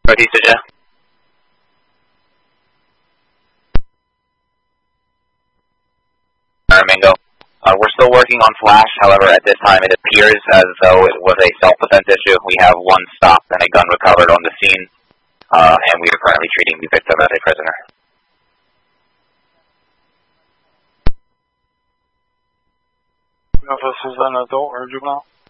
Northeast Virginia. Mingo. We're still working on flash, however, at this time it appears as though it was a self-defense issue. We have one stop and a gun recovered on the scene, and we are currently treating the victim as a prisoner. This is an adult or juvenile?